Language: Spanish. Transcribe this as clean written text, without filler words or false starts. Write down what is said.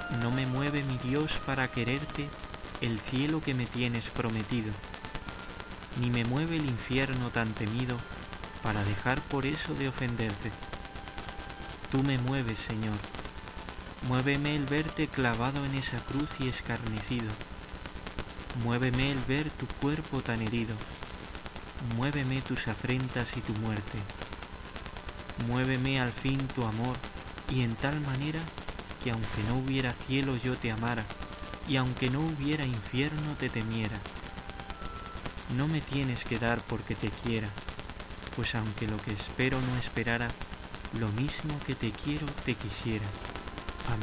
No me mueve, mi Dios, para quererte el cielo que me tienes prometido, ni me mueve el infierno tan temido para dejar por eso de ofenderte. Tú me mueves, Señor. Muéveme el verte clavado en esa cruz y escarnecido. Muéveme el ver tu cuerpo tan herido. Muéveme tus afrentas y tu muerte. Muéveme al fin tu amor, y en tal manera que aunque no hubiera cielo yo te amara, y aunque no hubiera infierno te temiera. No me tienes que dar porque te quiera, pues aunque lo que espero no esperara, lo mismo que te quiero te quisiera.